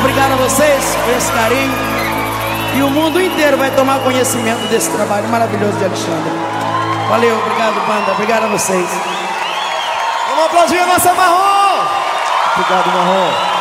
Obrigado a vocês por esse carinho. E o mundo inteiro vai tomar conhecimento desse trabalho maravilhoso de Alexandre. Valeu, obrigado, banda. Obrigado a vocês. Vamos aplaudir a nossa Marrom. Obrigado, Marrom.